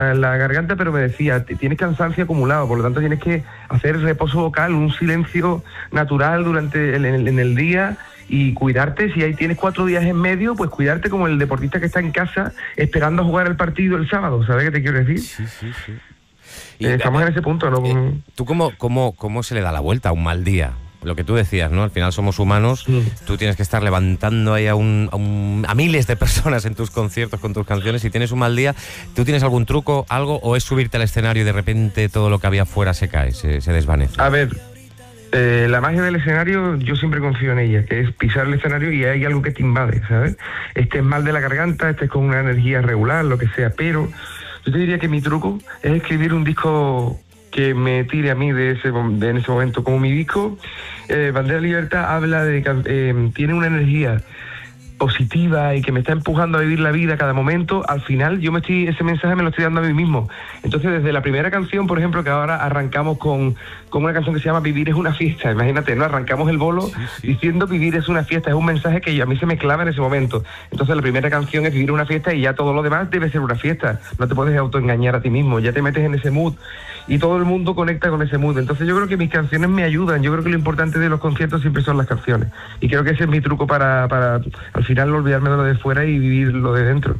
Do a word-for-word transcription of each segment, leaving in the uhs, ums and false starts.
en la garganta, pero me decía, tienes cansancio acumulado, por lo tanto tienes que hacer reposo vocal, un silencio natural durante el, en, en el día y cuidarte. Si ahí tienes cuatro días en medio, pues cuidarte como el deportista que está en casa esperando a jugar el partido el sábado, ¿sabes qué te quiero decir? Sí, sí, sí. Y, eh, estamos en ese punto, ¿no? Eh, ¿Tú cómo, cómo, cómo se le da la vuelta a un mal día? Lo que tú decías, ¿no? Al final somos humanos, sí. Tú tienes que estar levantando ahí a, un, a, un, a miles de personas en tus conciertos con tus canciones. Si tienes un mal día, ¿tú tienes algún truco, algo, o es subirte al escenario y de repente todo lo que había afuera se cae, se, se desvanece? A ver, eh, la magia del escenario, yo siempre confío en ella, que es pisar el escenario y hay algo que te invade, ¿sabes? Estés mal de la garganta, estés con una energía regular, lo que sea, pero yo te diría que mi truco es escribir un disco que me tire a mí de ese de en ese momento. Como mi disco, eh, Bandera Libertad, habla de que eh, tiene una energía positiva y que me está empujando a vivir la vida a cada momento. Al final yo me estoy ese mensaje me lo estoy dando a mí mismo. Entonces, desde la primera canción, por ejemplo, que ahora arrancamos con, con una canción que se llama Vivir es una fiesta, imagínate, ¿no? Arrancamos el bolo sí, sí. diciendo Vivir es una fiesta, es un mensaje que a mí se me clava en ese momento. Entonces la primera canción es Vivir una fiesta y ya todo lo demás debe ser una fiesta. No te puedes autoengañar a ti mismo, ya te metes en ese mood y todo el mundo conecta con ese mood. Entonces yo creo que mis canciones me ayudan. Yo creo que lo importante de los conciertos siempre son las canciones. Y creo que ese es mi truco para, para al final no olvidarme de lo de fuera y vivir lo de dentro.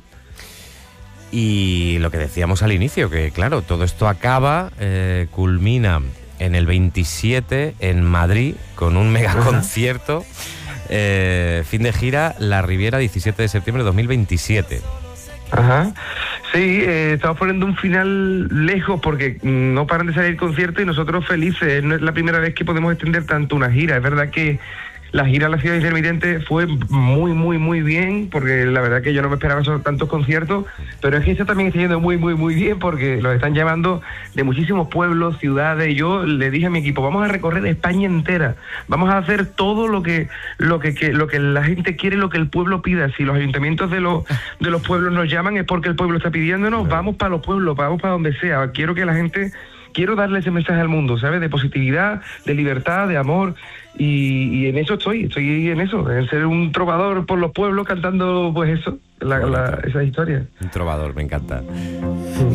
Y lo que decíamos al inicio, que claro, todo esto acaba, eh, culmina en el veintisiete en Madrid con un mega concierto, eh, fin de gira, La Riviera, diecisiete de septiembre de dos mil veintisiete. Ajá, sí, eh, estamos poniendo un final lejos porque no paran de salir conciertos y nosotros felices. No es la primera vez que podemos extender tanto una gira. Es verdad que la gira a la Ciudad Intermitente fue muy, muy, muy bien, porque la verdad que yo no me esperaba esos tantos conciertos, pero es que esta también está yendo muy, muy, muy bien, porque los están llamando de muchísimos pueblos, ciudades. Yo le dije a mi equipo, vamos a recorrer España entera, vamos a hacer todo lo que lo que, que lo que la gente quiere, lo que el pueblo pida. Si los ayuntamientos de los de los pueblos nos llaman es porque el pueblo está pidiéndonos, vamos para los pueblos, vamos para donde sea. Quiero que la gente... Quiero darle ese mensaje al mundo, ¿sabes? De positividad, de libertad, de amor, y, y en eso estoy, estoy en eso, en ser un trovador por los pueblos cantando, pues eso, la, la, esa historia. Un trovador, me encanta.